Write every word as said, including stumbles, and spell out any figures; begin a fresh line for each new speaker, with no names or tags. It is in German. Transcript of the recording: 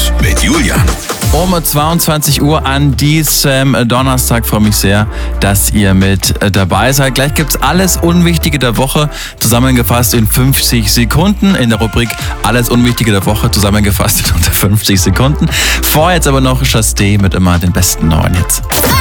News mit Julian.
Um zweiundzwanzig Uhr an diesem Donnerstag freue mich sehr, dass ihr mit dabei seid. Gleich gibt's alles Unwichtige der Woche zusammengefasst in fünfzig Sekunden in der Rubrik Alles Unwichtige der Woche zusammengefasst in unter fünfzig Sekunden. Vorher jetzt aber noch Chasté mit immer den besten neuen Hits.